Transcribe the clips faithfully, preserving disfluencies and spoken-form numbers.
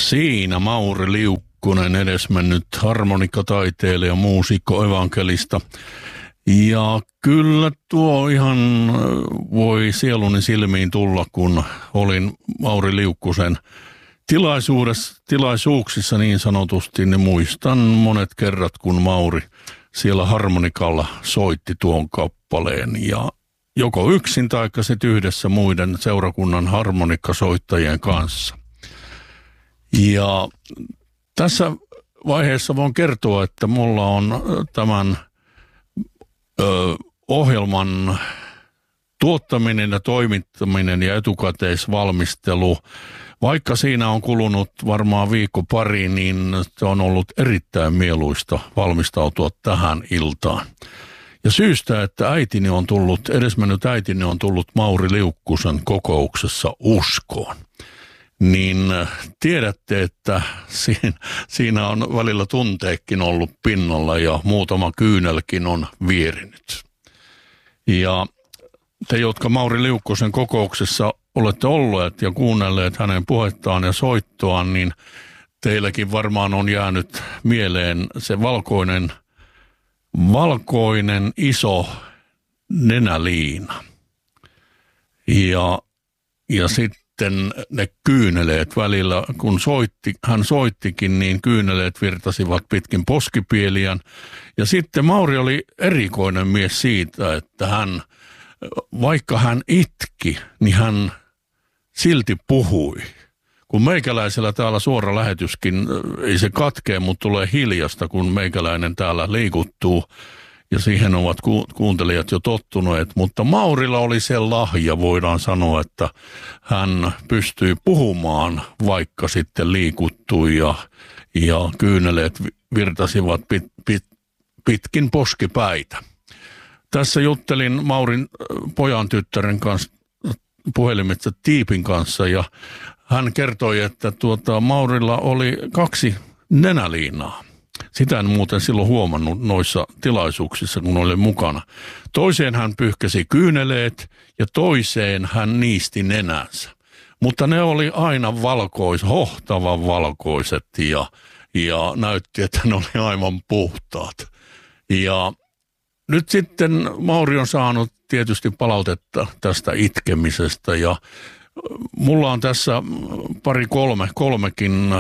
Siinä Mauri Liukkunen, edesmennyt harmonikkataiteilija, muusikko, evankelista. Ja kyllä tuo ihan voi sieluni silmiin tulla, kun olin Mauri Liukkusen tilaisuudessa, tilaisuuksissa niin sanotusti, niin muistan monet kerrat, kun Mauri siellä harmonikalla soitti tuon kappaleen. Ja joko yksin tai sitten yhdessä muiden seurakunnan harmonikkasoittajien kanssa. Ja tässä vaiheessa voin kertoa, että mulla on tämän ö, ohjelman tuottaminen ja toimittaminen ja etukäteisvalmistelu, vaikka siinä on kulunut varmaan viikko pari, niin se on ollut erittäin mieluista valmistautua tähän iltaan. Ja syystä, että äitini on tullut, edesmennyt äitini on tullut Mauri Liukkusen kokouksessa uskoon, niin tiedätte, että siinä, siinä on välillä tunteekin ollut pinnalla ja muutama kyynelkin on vierinyt. Ja te, jotka Mauri Liukkusen kokouksessa olette olleet ja kuunnelleet hänen puhettaan ja soittoaan, niin teilläkin varmaan on jäänyt mieleen se valkoinen, valkoinen iso nenäliina. Ja, ja sitten ne kyyneleet välillä, kun soitti, hän soittikin, niin kyyneleet virtasivat pitkin poskipieliään. Ja sitten Mauri oli erikoinen mies siitä, että hän, vaikka hän itki, niin hän silti puhui. Kun meikäläisellä täällä suora lähetyskin, ei se katkee, mutta tulee hiljasta, kun meikäläinen täällä liikuttuu. Ja siihen ovat ku- kuuntelijat jo tottuneet. Mutta Maurilla oli se lahja, voidaan sanoa, että hän pystyi puhumaan, vaikka sitten liikuttui ja, ja kyyneleet virtasivat pit, pit, pitkin poskipäitä. Tässä juttelin Maurin pojan tyttären kanssa puhelimitse Tiipin kanssa ja hän kertoi, että tuota, Maurilla oli kaksi nenäliinaa. Sitä en muuten silloin huomannut noissa tilaisuuksissa, kun olin mukana. Toiseen hän pyyhkäsi kyyneleet ja toiseen hän niisti nenänsä. Mutta ne oli aina valkois, hohtavan valkoiset ja, ja näytti, että ne oli aivan puhtaat. Ja nyt sitten Mauri on saanut tietysti palautetta tästä itkemisestä ja mulla on tässä pari kolme, kolmekin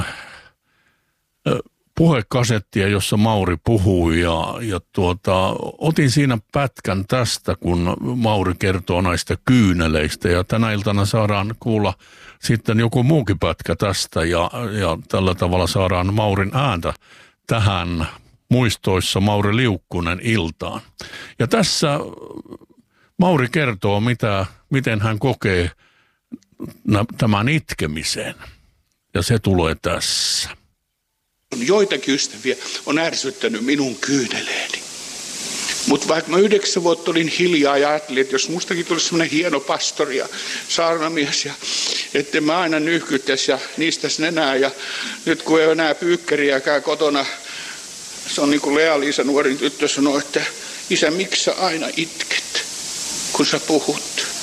puhekasettia, jossa Mauri puhui ja, ja tuota, otin siinä pätkän tästä, kun Mauri kertoo näistä kyyneleistä ja tänä iltana saadaan kuulla sitten joku muukin pätkä tästä ja, ja tällä tavalla saadaan Maurin ääntä tähän muistoissa Mauri Liukkunen iltaan. Ja tässä Mauri kertoo, mitä, miten hän kokee tämän itkemisen ja se tulee tässä. Joitakin ystäviä on ärsyttänyt minun kyyneleeni. Mutta vaikka mä yhdeksän vuotta olin hiljaa ja ajattelin, että jos mustakin tulisi semmoinen hieno pastori ja saarnamies, ja että mä aina nyyhkyttäisi ja niistäisi nenää. Ja nyt kun ei ole enää pyykkäriäkään kotona, se on niin kuin Lea-Liisa nuorin tyttö sanoi, että isä, miksi sä aina itket, kun sä puhut?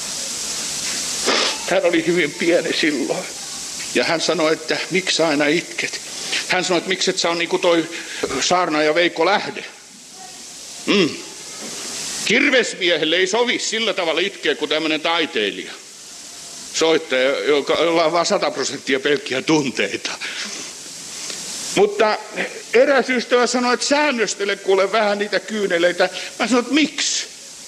Hän oli hyvin pieni silloin. Ja hän sanoi, että miksi sä aina itket? Hän sanoi, että miksi et sä on niin kuin toi saarnaaja Veikko Lähde. Mm. Kirvesmiehelle ei sovi sillä tavalla itkeä kuin tämmöinen taiteilija. Soittaja, jolla on vain sata prosenttia pelkkiä tunteita. Mutta eräs ystävä sanoi, että säännöstele kuule vähän niitä kyyneleitä. Mä sanoin, että miksi?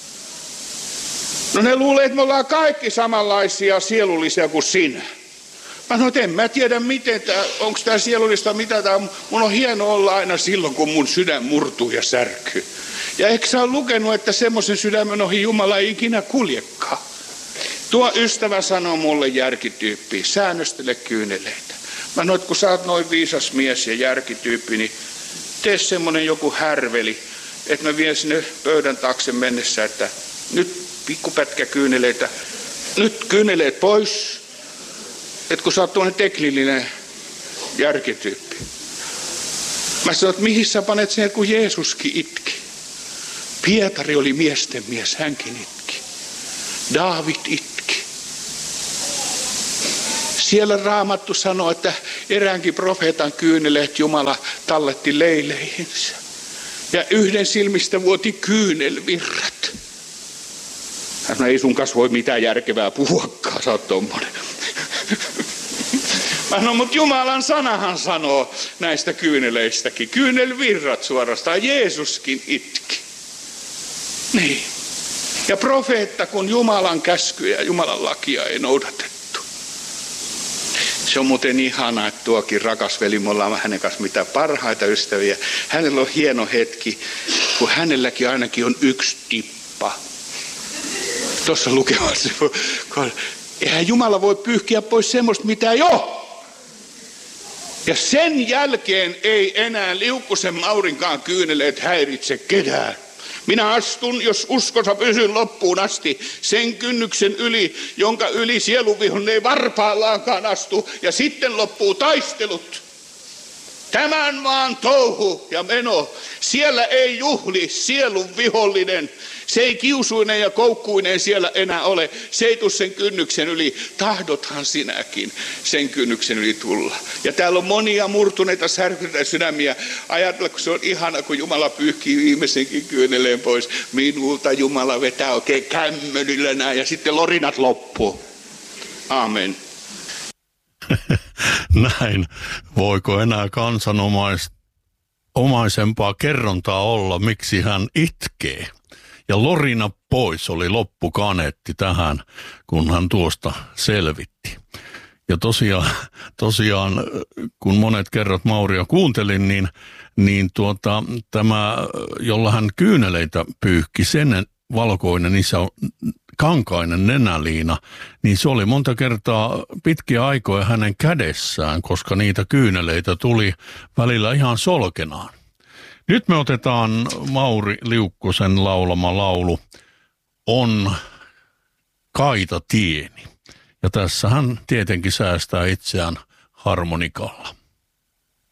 No ne luulee, että me ollaan kaikki samanlaisia sielullisia kuin sinä. Mä sanoin, että en mä tiedä miten tää, onko tää sielullista mitä tää on. Mun on hieno olla aina silloin, kun mun sydän murtuu ja särkyy. Ja eikö sä ole lukenut, että semmoisen sydämen ohi Jumala ei ikinä kuljekaan? Tuo ystävä sanoi mulle järkityyppiin, säännöstele kyyneleitä. Mä sanoin, että kun sä oot noin viisas mies ja järkityyppi, niin tee semmonen joku härveli, että mä vien sinne pöydän taakse mennessä, että nyt pikkupätkä kyyneleitä, nyt kyyneleet pois. Että kun sä oot tuollainen teknillinen järkityyppi. Mä sanoin, että mihin sä panet sen, kun Jeesuskin itki. Pietari oli miesten mies, hänkin itki. Daavid itki. Siellä Raamattu sanoo, että eräänkin profeetan kyyneleet Jumala talletti leileihinsä. Ja yhden silmistä vuoti kyynelvirrat. Hän sanoi, ei sun kanssa voi mitään järkevää puhuakaan, sä oot tommonen. Mä sanon, mutta Jumalan sanahan sanoo näistä kyyneleistäkin. Kyynelvirrat suorastaan, Jeesuskin itki. Niin. Ja profeetta, kun Jumalan käskyjä ja Jumalan lakia ei noudatettu. Se on muuten ihana, että tuokin rakas veli, me ollaan hänen kanssa mitä parhaita ystäviä. Hänellä on hieno hetki, kun hänelläkin ainakin on yksi tippa. Tuossa lukemassa. Eihän Jumala voi pyyhkiä pois semmoista, mitä ei ole. Ja sen jälkeen ei enää Liukkosen Maurinkaan kyyneleet häiritse ketään. Minä astun, jos uskossa pysyn loppuun asti, sen kynnyksen yli, jonka yli sielunvihollinen ei varpaallaankaan astu, ja sitten loppuu taistelut. Tämän maan touhu ja meno, siellä ei juhli sielun vihollinen. Se ei kiusuinen ja koukkuinen siellä enää ole. Se ei tule sen kynnyksen yli. Tahdothan sinäkin sen kynnyksen yli tulla. Ja täällä on monia murtuneita särkyneitä sydämiä. Ajatella, kun se on ihana, kun Jumala pyyhkii viimeisenkin kyyneleen pois. Minulta Jumala vetää oikein kämmönillä näin ja sitten lorinat loppuu. Amen. Näin. Voiko enää kansanomaisempaa kerrontaa olla, miksi hän itkee? Ja lorina pois oli loppukaneetti tähän, kun hän tuosta selvitti. Ja tosiaan, tosiaan kun monet kerrat Mauria kuuntelin, niin, niin tuota, tämä, jolla hän kyyneleitä pyyhki, sen valkoinen iso kankainen nenäliina, niin se oli monta kertaa pitkiä aikoja hänen kädessään, koska niitä kyyneleitä tuli välillä ihan solkenaan. Nyt me otetaan Mauri Liukkosen laulama laulu On kaita tieni. Ja tässä hän tietenkin säästää itseään harmonikalla.